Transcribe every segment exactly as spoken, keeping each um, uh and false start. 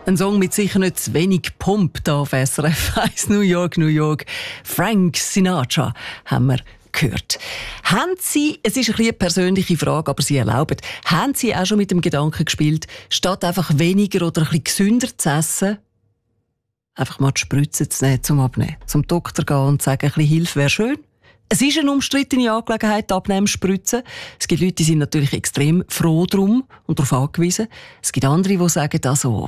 Ein Song mit sicher nicht zu wenig Pump da auf S R F eins New York, New York. Frank Sinatra haben wir gehört. Haben Sie, es ist ein bisschen eine persönliche Frage, aber Sie erlauben, haben Sie auch schon mit dem Gedanken gespielt, statt einfach weniger oder ein bisschen gesünder zu essen, einfach mal die Spritze zu nehmen zum Abnehmen? Zum Doktor gehen und sagen, ein bisschen Hilfe wäre schön? Es ist eine umstrittene Angelegenheit, die Abnehmenspritzen. Es gibt Leute, die sind natürlich extrem froh drum und darauf angewiesen. Es gibt andere, die sagen, also,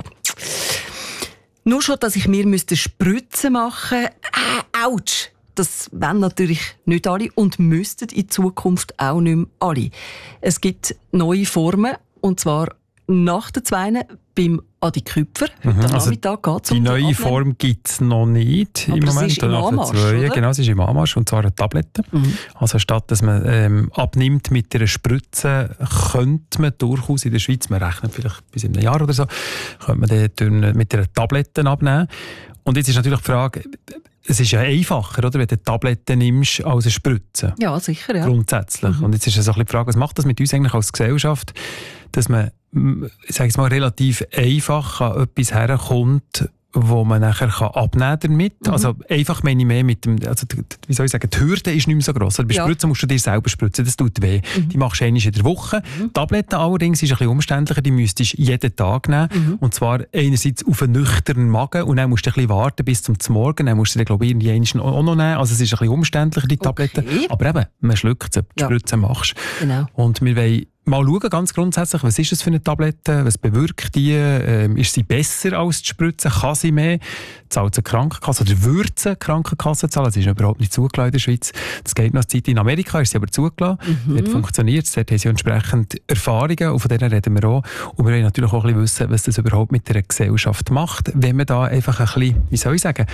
nur schon, dass ich mir Spritzen machen müsste, äh, ouch. Das wollen natürlich nicht alle und müssten in Zukunft auch nicht mehr alle. Es gibt neue Formen, und zwar nach den Zweien beim Adi Küpfer. Heute mhm, also Nachmittag geht's um die neue Form gibt es noch nicht aber im Moment. Ist im Anmarsch, oder? Genau, es ist im Anmarsch, und zwar eine Tablette. Mhm. Also statt dass man ähm, abnimmt mit einer Spritze, könnte man durchaus in der Schweiz, man rechnet vielleicht bis in einem Jahr oder so, könnte man dann mit einer Tablette abnehmen. Und jetzt ist natürlich die Frage, es ist ja einfacher, oder, wenn du Tabletten nimmst als eine Spritze. Ja, sicher, ja. Grundsätzlich. Mhm. Und jetzt ist so ein bisschen die Frage, was macht das mit uns eigentlich als Gesellschaft, dass man, ich sage es mal, relativ einfach an etwas herkommt, wo man nachher abnehmen damit. Mhm. Also einfach meine ich mehr mit dem, also wie soll ich sagen, die Hürde ist nicht mehr so gross. Also bei ja. Spritzen musst du dir selber spritzen, das tut weh. Mhm. Die machst du einmal in der Woche. Mhm. Tabletten allerdings ist ein bisschen umständlicher, die müsstest du jeden Tag nehmen. Mhm. Und zwar einerseits auf einen nüchternen Magen und dann musst du ein bisschen warten bis zum Morgen. Dann musst du dir, glaube ich, irgendwie auch noch nehmen. Also es ist ein bisschen umständlicher, die Tabletten. Okay. Aber eben, man schluckt sie, die ja. Spritze machst. Genau. Und wir wollen mal schauen, ganz grundsätzlich, was ist das für eine Tablette, was bewirkt die, ähm, ist sie besser als die Spritze, kann sie mehr, zahlt sie Krankenkasse oder würde sie Krankenkasse zahlen, das ist überhaupt nicht zugelassen in der Schweiz. Das geht noch eine Zeit. In Amerika ist sie aber zugelassen, mhm. dort funktioniert es, dort haben sie entsprechend Erfahrungen, und von denen reden wir auch. Und wir wollen natürlich auch ein bisschen wissen, was das überhaupt mit der Gesellschaft macht, wenn man da einfach ein bisschen, wie soll ich sagen,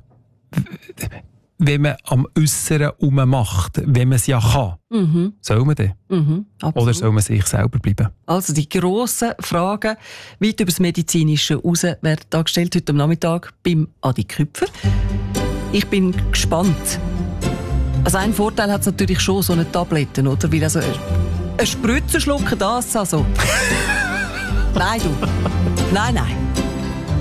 wenn man am Äusseren rummacht, wenn man es ja kann, mhm. soll man dann? Mhm, oder soll man sich selber bleiben? Also die grossen Fragen weit über das Medizinische raus werden da gestellt heute am Nachmittag beim Adi Küpfer. Ich bin gespannt. Also ein Vorteil hat es natürlich schon, so eine Tablette, oder? Weil also eine Spritze schlucken, das also. Nein, du. Nein, nein.